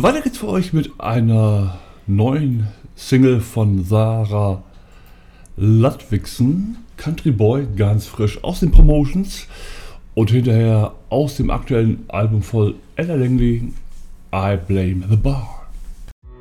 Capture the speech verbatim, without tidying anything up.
Weiter geht's für euch mit einer neuen Single von Sarah Ludwigsen, Country Boy, ganz frisch aus den Promotions, und hinterher aus dem aktuellen Album von Ella Langley, I Blame the Bar.